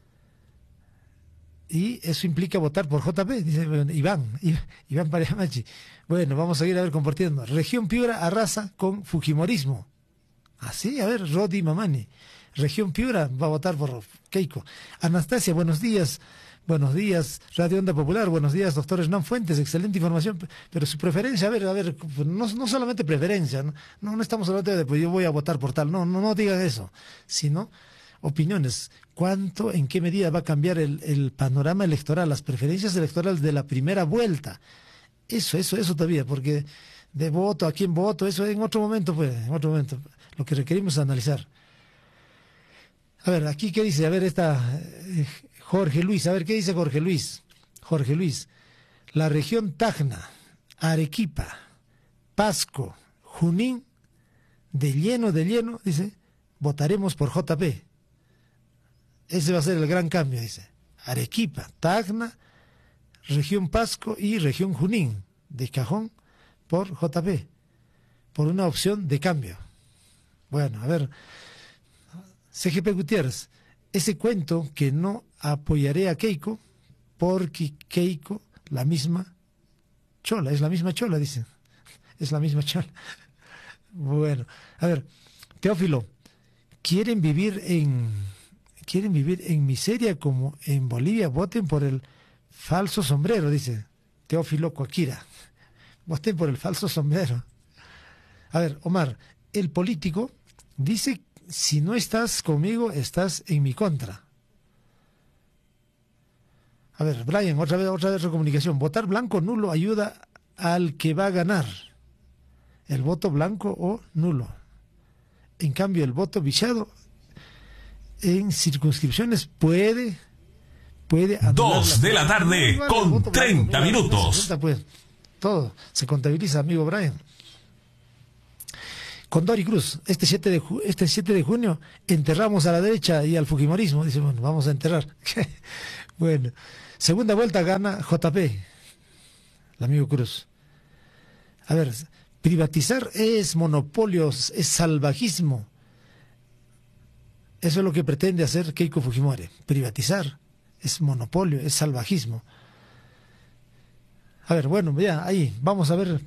Y eso implica votar por J P, dice Iván, Iván Pariamachi. Bueno, vamos a seguir a ver compartiendo. Región Piura arrasa con Fujimorismo. Así, a ver, Rodi Mamani. Región Piura va a votar por Keiko. Anastasia, buenos días. Buenos días, Radio Onda Popular. Buenos días, doctor Hernán Fuentes. Excelente información. Pero su preferencia, a ver, a ver, no, no solamente preferencia, no, no estamos hablando de pues yo voy a votar por tal. No, no, no digan eso, sino opiniones. ¿Cuánto, en qué medida va a cambiar el, el panorama electoral, las preferencias electorales de la primera vuelta? Eso, eso, eso todavía, porque de voto, a quién voto, eso en otro momento, pues, en otro momento. Lo que requerimos es analizar. A ver, aquí, ¿qué dice? A ver, esta eh, Jorge Luis, a ver, ¿qué dice Jorge Luis? Jorge Luis, la región Tacna, Arequipa, Pasco, Junín, de lleno, de lleno, dice, votaremos por J P. Ese va a ser el gran cambio, dice. Arequipa, Tacna, región Pasco y región Junín, de cajón por J P, por una opción de cambio. Bueno, a ver, C G P Gutiérrez, ese cuento que no apoyaré a Keiko, porque Keiko, la misma chola, es la misma chola, dice. Es la misma chola. Bueno, a ver, Teófilo, quieren vivir en... quieren vivir en miseria como en Bolivia, voten por el falso sombrero, dice Teófilo Coaquira. Voten por el falso sombrero. A ver, Omar, el político dice, si no estás conmigo, estás en mi contra. A ver, Brian, otra vez, otra vez recomunicación. Votar blanco o nulo ayuda al que va a ganar. El voto blanco o nulo. En cambio, el voto viciado en circunscripciones puede puede dos de la tarde con treinta minutos. Pues, todo se contabiliza, amigo Brian. con Dori Cruz, este siete de ju este siete de junio enterramos a la derecha y al fujimorismo. Dice, bueno, vamos a enterrar. Bueno, segunda vuelta gana J P, el amigo Cruz. A ver, privatizar es monopolio, es salvajismo. Eso es lo que pretende hacer Keiko Fujimori. Privatizar es monopolio, es salvajismo. A ver, bueno, ya, ahí, vamos a ver.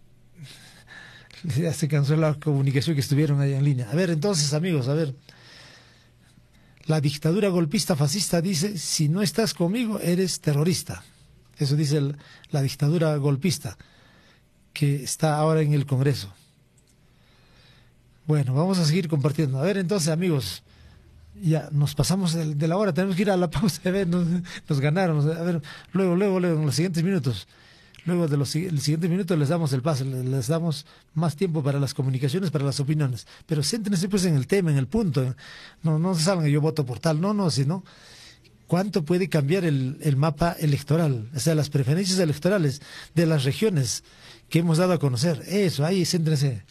Ya se cansó la comunicación que estuvieron ahí en línea. A ver, entonces, amigos, a ver. La dictadura golpista fascista dice, si no estás conmigo, eres terrorista. Eso dice el, la dictadura golpista, que está ahora en el Congreso. Bueno, vamos a seguir compartiendo. A ver, entonces, amigos, ya nos pasamos de, de la hora, tenemos que ir a la pausa. A ver, nos, nos ganaron. A ver, luego, luego, luego, en los siguientes minutos. Luego de los el siguientes minutos les damos el pase, les damos más tiempo para las comunicaciones, para las opiniones. Pero céntrense pues en el tema, en el punto. No, no se salgan, yo voto por tal, no, no, sino cuánto puede cambiar el, el mapa electoral, o sea, las preferencias electorales de las regiones que hemos dado a conocer. Eso, ahí céntrense.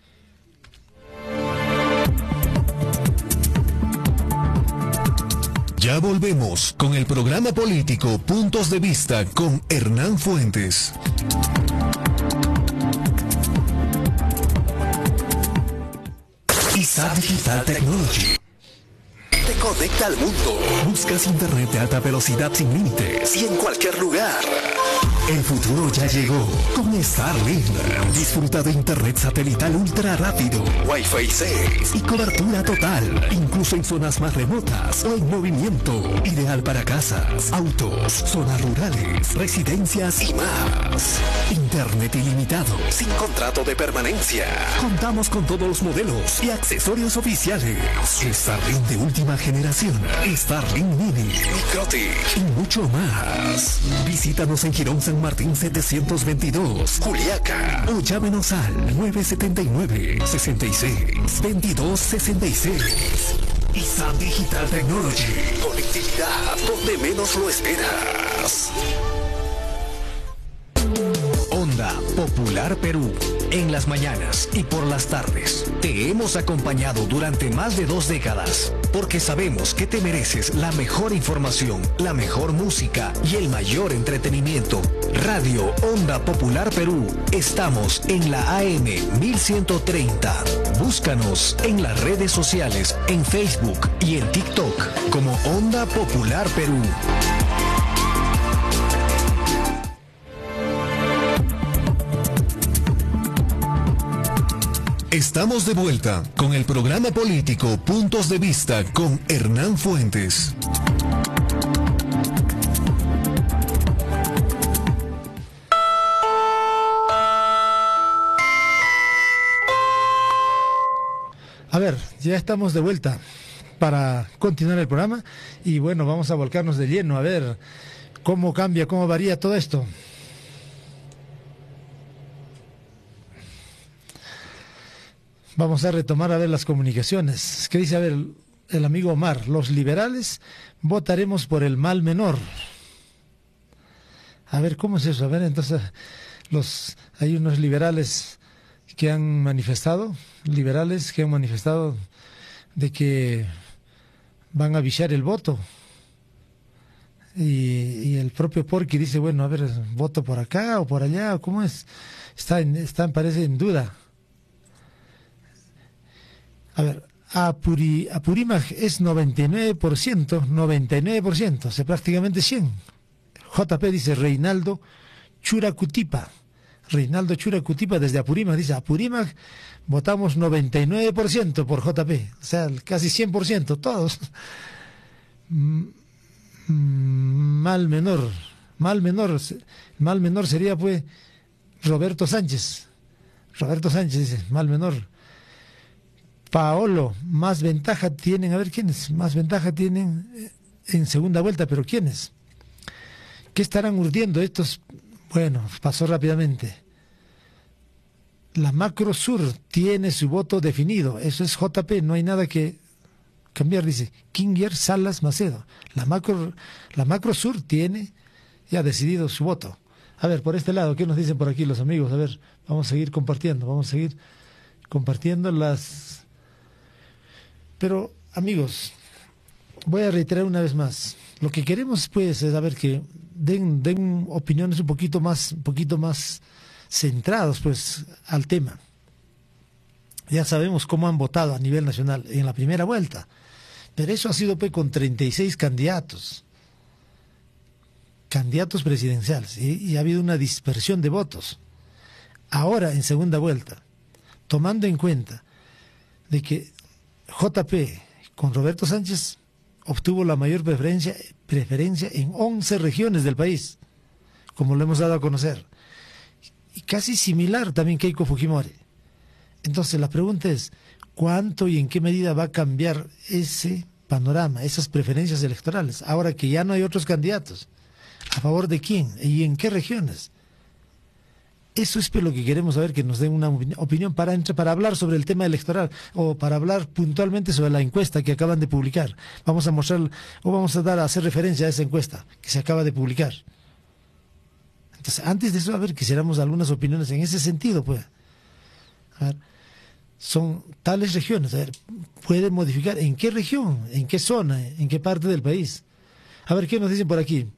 Ya volvemos con el programa político Puntos de Vista con Hernán Fuentes. I S A Digital Technology te conecta al mundo. Buscas internet de alta velocidad sin límites y en cualquier lugar. El futuro ya llegó con Starlink. Disfruta de internet satelital ultra rápido, Wi-Fi seis y cobertura total, incluso en zonas más remotas o en movimiento. Ideal para casas, autos, zonas rurales, residencias y más. Internet ilimitado, sin contrato de permanencia. Contamos con todos los modelos y accesorios oficiales. Starlink de última generación, Starlink Mini, Microtik y mucho más. Visítanos en Girón San Martín setecientos veintidós, Juliaca, o llámenos al nueve siete nueve, seis seis, veintidós sesenta y seis. I S A Digital Technology, conectividad donde menos lo esperas. Onda Popular Perú, en las mañanas y por las tardes. Te hemos acompañado durante más de dos décadas, porque sabemos que te mereces la mejor información, la mejor música y el mayor entretenimiento. Radio Onda Popular Perú, estamos en la A M mil ciento treinta. Búscanos en las redes sociales, en Facebook y en TikTok como Onda Popular Perú. Estamos de vuelta con el programa político Puntos de Vista con Hernán Fuentes. A ver, ya estamos de vuelta para continuar el programa y bueno, vamos a volcarnos de lleno a ver cómo cambia, cómo varía todo esto. Vamos a retomar a ver las comunicaciones. ¿Qué dice? A ver, el, el amigo Omar, los liberales votaremos por el mal menor. A ver, ¿cómo es eso? A ver, entonces, los hay unos liberales que han manifestado, liberales que han manifestado de que van a viciar el voto. Y, y el propio Porqui dice, bueno, a ver, voto por acá o por allá, ¿cómo es? Está, en, está parece en duda. A ver, Apuri, Apurímac es noventa y nueve por ciento, noventa y nueve por ciento, o sea, prácticamente cien. J P dice Reinaldo Churacutipa. Reinaldo Churacutipa desde Apurímac dice, Apurímac votamos noventa y nueve por ciento por J P, o sea, casi cien por ciento, todos. Mal menor, mal menor, mal menor sería pues Roberto Sánchez. Roberto Sánchez dice, mal menor. Paolo, más ventaja tienen, a ver quiénes, más ventaja tienen en segunda vuelta, pero quiénes, ¿qué estarán urdiendo estos? Bueno, pasó rápidamente. La Macro Sur tiene su voto definido, eso es J P, no hay nada que cambiar, dice Kinger Salas Macedo. La Macro, la Macro Sur tiene ya decidido su voto. A ver, por este lado, ¿qué nos dicen por aquí los amigos? A ver, vamos a seguir compartiendo, vamos a seguir compartiendo las... Pero, amigos, voy a reiterar una vez más. Lo que queremos, pues, es saber que den, den opiniones un poquito más, un poquito más centrados, pues, al tema. Ya sabemos cómo han votado a nivel nacional en la primera vuelta, pero eso ha sido, pues, con treinta y seis candidatos, candidatos presidenciales, y, y ha habido una dispersión de votos. Ahora, en segunda vuelta, tomando en cuenta de que J P con Roberto Sánchez obtuvo la mayor preferencia, preferencia en once regiones del país, como lo hemos dado a conocer, y casi similar también Keiko Fujimori. Entonces la pregunta es, ¿cuánto y en qué medida va a cambiar ese panorama, esas preferencias electorales, ahora que ya no hay otros candidatos? ¿A favor de quién? ¿Y en qué regiones? Eso es lo que queremos saber, que nos den una opinión para, entre, para hablar sobre el tema electoral o para hablar puntualmente sobre la encuesta que acaban de publicar. Vamos a mostrar o vamos a dar a hacer referencia a esa encuesta que se acaba de publicar. Entonces, antes de eso, a ver, quisiéramos algunas opiniones en ese sentido, pues. A ver, son tales regiones, a ver, puede modificar en qué región, en qué zona, en qué parte del país. A ver, ¿qué nos dicen por aquí?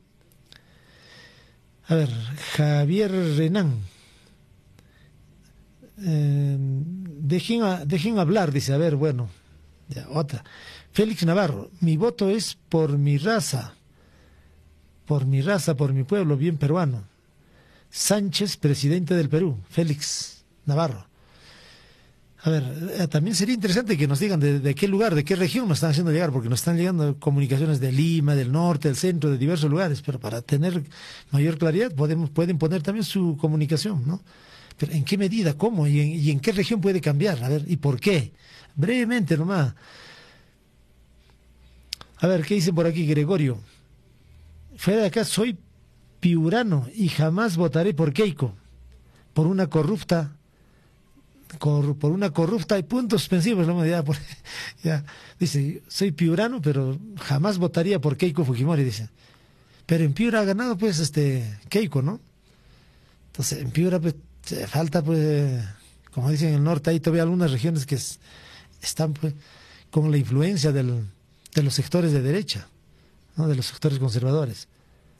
A ver, Javier Renán. Eh, dejen, a, dejen hablar, dice, a ver, bueno, ya, otra. Félix Navarro, mi voto es por mi raza, por mi raza, por mi pueblo, bien peruano. Sánchez, presidente del Perú, Félix Navarro. A ver, eh, también sería interesante que nos digan de, de qué lugar, de qué región nos están haciendo llegar, porque nos están llegando comunicaciones de Lima, del norte, del centro, de diversos lugares, pero para tener mayor claridad podemos, pueden poner también su comunicación, ¿no? Pero ¿en qué medida, cómo y en, y en qué región puede cambiar? A ver, ¿y por qué? Brevemente nomás. A ver, ¿qué dicen por aquí, Gregorio? Fuera de acá, soy piurano y jamás votaré por Keiko, por una corrupta, cor, por una corrupta y puntos suspensivos, ¿no? Ya, por, ya, dice, soy piurano, pero jamás votaría por Keiko Fujimori, dice. Pero en Piura ha ganado, pues, este, Keiko, ¿no? Entonces, en Piura, pues, falta, pues, como dicen en el norte, hay todavía algunas regiones que es, están, pues, con la influencia del, de los sectores de derecha, ¿no? De los sectores conservadores.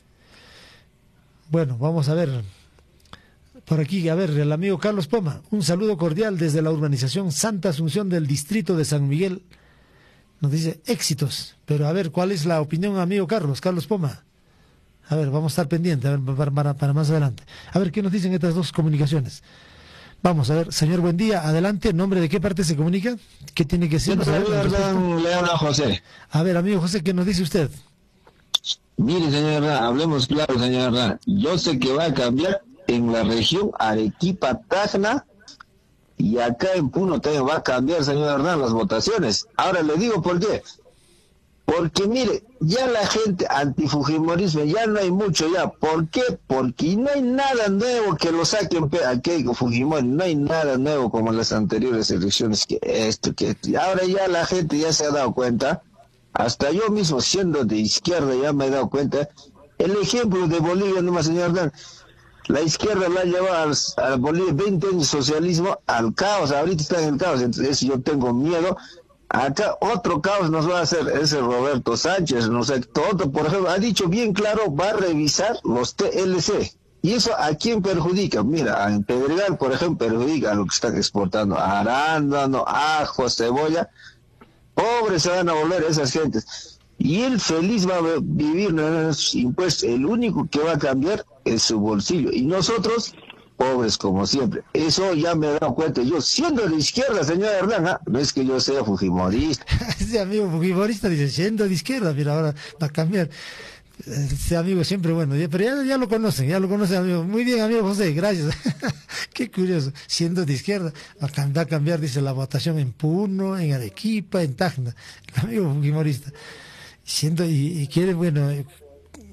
Bueno, vamos a ver, por aquí, a ver, el amigo Carlos Poma, un saludo cordial desde la urbanización Santa Asunción del distrito de San Miguel. Nos dice, éxitos, pero a ver, ¿cuál es la opinión, amigo Carlos, Carlos Poma? A ver, vamos a estar pendientes, a ver, para, para, para más adelante. A ver, ¿qué nos dicen estas dos comunicaciones? Vamos a ver, señor, buen día, adelante, ¿en nombre de qué parte se comunica? ¿Qué tiene que ser? Sí, le habla José. A ver, amigo José, ¿qué nos dice usted? Mire, señor, hablemos claro, señor. Yo sé que va a cambiar en la región Arequipa, Tacna, y acá en Puno también va a cambiar, señor Hernán, las votaciones. Ahora le digo por qué. Porque mire, ya la gente antifujimorismo, ya no hay mucho ya. ¿Por qué? Porque no hay nada nuevo que lo saquen a Keiko Fujimori, no hay nada nuevo como en las anteriores elecciones, que esto, que esto. Y ahora ya la gente ya se ha dado cuenta, hasta yo mismo siendo de izquierda ya me he dado cuenta. El ejemplo de Bolivia nomás, señor Dan, la izquierda la ha llevado a Bolivia veinte años de socialismo al caos, ahorita está en el caos, entonces yo tengo miedo. Acá otro caos nos va a hacer ese Roberto Sánchez, no sé, todo, por ejemplo, ha dicho bien claro, va a revisar los T L C. ¿Y eso a quién perjudica? Mira, en Pedregal, por ejemplo, perjudica a lo que están exportando, arándano, ajo, cebolla. Pobres se van a volver esas gentes. Y él feliz va a vivir en esos impuestos. El único que va a cambiar es su bolsillo. Y nosotros, pobres como siempre. Eso ya me he dado cuenta. Yo, siendo de izquierda, señor Hernán, ¿eh? No es que yo sea fujimorista. Ese amigo fujimorista dice, siendo de izquierda, mira, ahora va a cambiar. Ese amigo siempre bueno, ya, pero ya, ya lo conocen, ya lo conocen, amigo. Muy bien, amigo José, gracias. Qué curioso, siendo de izquierda, va a, va a cambiar, dice, la votación en Puno, en Arequipa, en Tacna. El amigo fujimorista. Siendo, y, y quiere, bueno,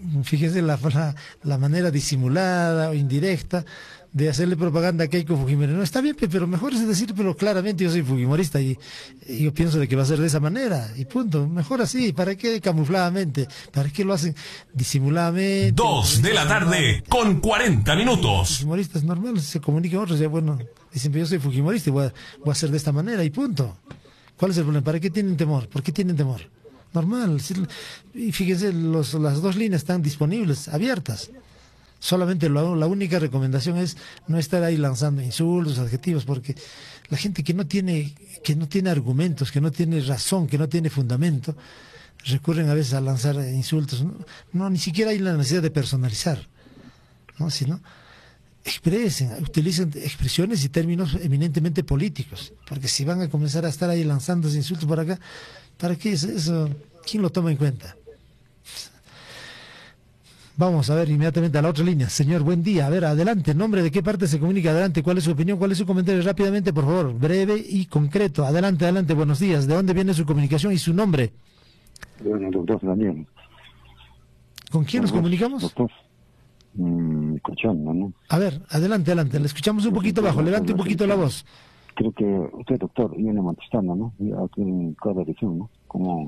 fíjese la, la, la manera disimulada o indirecta de hacerle propaganda a Keiko Fujimori. No, está bien, pero mejor es decir, pero claramente yo soy fujimorista y, y yo pienso de que va a ser de esa manera, y punto. Mejor así, ¿para qué camufladamente? ¿Para qué lo hacen disimuladamente? Dos de la tarde con cuarenta minutos. Fujimorista es normal, se comunican otros, ya bueno, dicen, yo soy fujimorista y voy a, voy a hacer de esta manera y punto. ¿Cuál es el problema? ¿Para qué tienen temor? ¿Por qué tienen temor? Normal. Y fíjense, los, las dos líneas están disponibles, abiertas. Solamente lo, la única recomendación es no estar ahí lanzando insultos, adjetivos, porque la gente que no tiene que no tiene argumentos, que no tiene razón, que no tiene fundamento, recurren a veces a lanzar insultos. No, no ni siquiera hay la necesidad de personalizar, ¿no? Sino expresen, utilicen expresiones y términos eminentemente políticos, porque si van a comenzar a estar ahí lanzando insultos por acá, ¿para qué eso? eso ¿Quién lo toma en cuenta? Vamos a ver inmediatamente a la otra línea. Señor, buen día. A ver, adelante. ¿Nombre de qué parte se comunica? Adelante. ¿Cuál es su opinión? ¿Cuál es su comentario? Rápidamente, por favor. Breve y concreto. Adelante, adelante. Buenos días. ¿De dónde viene su comunicación y su nombre? Bueno, doctor Daniel. ¿Con quién nos comunicamos? Doctor, mm, escuchando, ¿no? A ver, adelante, adelante. Le escuchamos un poquito bajo. Levante un poquito la voz. Creo que usted, doctor, viene manifestando, ¿no? Y aquí en cada región, ¿no? Como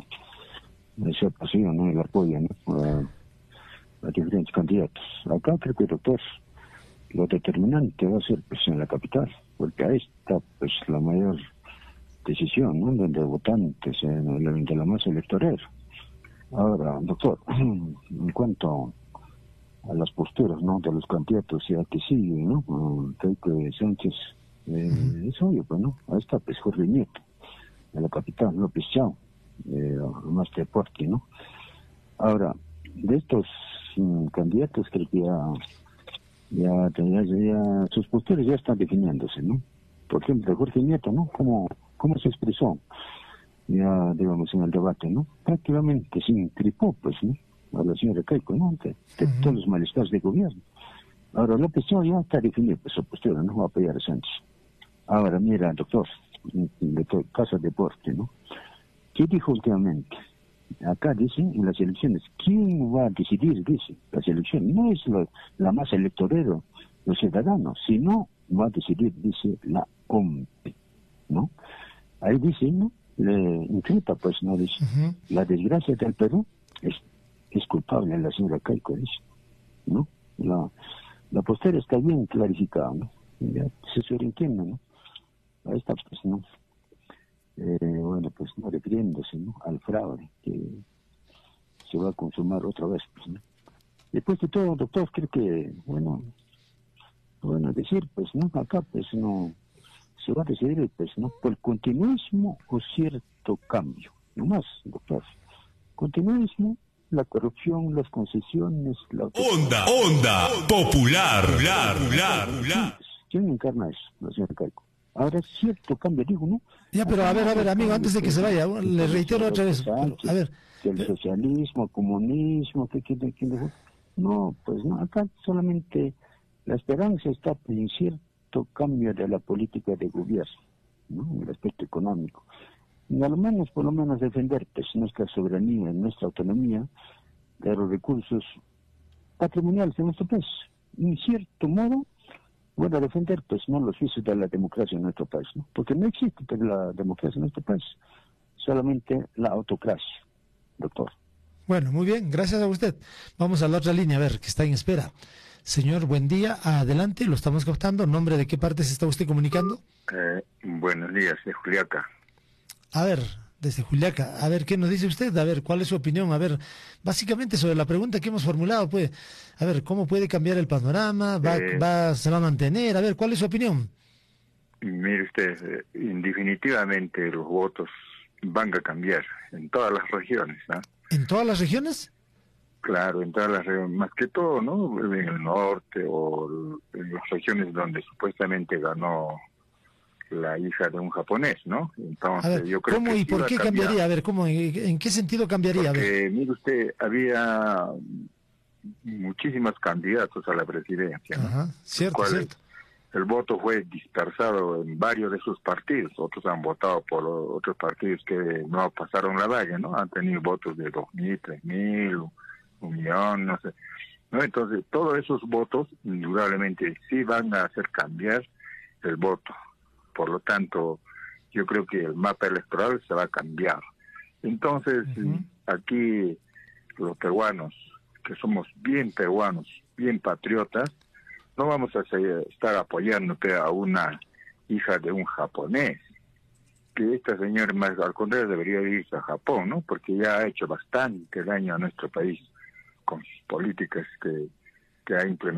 ese pasivo, ¿no? El apoyo, ¿no? A, a diferentes candidatos. Acá creo que, doctor, lo determinante va a ser, pues, en la capital, porque ahí está, pues, la mayor decisión, ¿no? De, de votantes en, en, de la masa electoral. Ahora, doctor, en cuanto a las posturas, ¿no? De los candidatos, ya que sigue, ¿no? Keiko Sánchez, eh, es obvio, pues, ¿no? Ahí está, pues, Jorge Nieto, en la capital, López Chao, eh, más deporte, ¿no? Ahora, de estos um, candidatos, creo que ya, ya, ya, ya, sus posturas ya están definiéndose, ¿no? Por ejemplo, Jorge Nieto, ¿no? ¿Cómo, cómo se expresó? Ya, digamos, en el debate, ¿no? Prácticamente se incripó, pues, ¿no? A la señora Keiko, ¿no? De, de uh-huh. todos los malestares de gobierno. Ahora, López Chao ya está definido, pues, su postura, ¿no? Va a apoyar a Sánchez. Ahora, mira, doctor, de Casa Deporte, ¿no? ¿Qué dijo últimamente? Acá dicen en las elecciones, ¿quién va a decidir? Dice, las elecciones no es lo, la masa electoral, los ciudadanos, sino va a decidir, dice, la O M P, ¿no? Ahí dice, ¿no? Le increpa, pues, ¿no? Dice, uh-huh. la desgracia del Perú es, es culpable la señora Keiko, dice, ¿no? La, la postura está bien clarificada, ¿no? Ya se sobreentiende, ¿no? Ahí está, pues, ¿no? Eh, bueno, pues no refiriéndose, ¿no? Al fraude que se va a consumar otra vez, pues, ¿no? Después de todo, doctor, creo que, bueno, bueno, decir, pues, ¿no? Acá, pues, no, se va a decidir, pues, ¿no? Por continuismo o cierto cambio, no más, doctor. Continuismo, la corrupción, las concesiones, la... Onda, onda, popular, popular, popular, popular. ¿Quién encarna eso? La señora Keiko. Ahora es cierto cambio, digo, ¿no? Ya, pero a ver, a ver, amigo, antes de que se vaya, le reitero otra vez. A ver. El socialismo, comunismo, ¿qué quiere decir? No, pues no, acá solamente la esperanza está en cierto cambio de la política de gobierno, ¿no? En el aspecto económico. Y al menos, por lo menos, defender, pues, nuestra soberanía, nuestra autonomía de los recursos patrimoniales de nuestro país. En cierto modo, bueno, defender, pues, no los vicios de la democracia en nuestro país, ¿no? Porque no existe, pues, la democracia en nuestro país, solamente la autocracia, doctor. Bueno, muy bien, gracias a usted. Vamos a la otra línea, a ver, que está en espera. Señor, buen día, adelante, lo estamos captando. ¿Nombre de qué parte se está usted comunicando? Eh, buenos días, de Juliaca. A ver, desde Juliaca, a ver, ¿qué nos dice usted? A ver, ¿cuál es su opinión? A ver, básicamente sobre la pregunta que hemos formulado, pues, a ver, ¿cómo puede cambiar el panorama? ¿Va, eh, va, se va a mantener? A ver, ¿cuál es su opinión? Mire usted, eh, indefinitivamente los votos van a cambiar en todas las regiones, ¿no? ¿En todas las regiones? Claro, en todas las regiones, más que todo, ¿no? En el norte o en las regiones donde supuestamente ganó la hija de un japonés, ¿no? Entonces, a ver, yo creo ¿cómo que y por qué cambiaría? A ver, ¿cómo, en qué sentido cambiaría? Porque, a ver. mire usted, había muchísimos candidatos a la presidencia, ¿no? Ajá, cierto, cierto. El, el voto fue dispersado en varios de sus partidos, otros han votado por otros partidos que no pasaron la valla, ¿no? Han tenido votos de dos mil, tres mil, un millón, no sé. ¿No? Entonces, todos esos votos, indudablemente, sí van a hacer cambiar el voto. Por lo tanto, yo creo que el mapa electoral se va a cambiar. Entonces, uh-huh. aquí los peruanos, que somos bien peruanos, bien patriotas, no vamos a seguir, estar apoyando a una hija de un japonés. Que esta señora, más al contrario, debería irse a Japón, ¿no? Porque ya ha hecho bastante daño a nuestro país con sus políticas que, que ha implementado.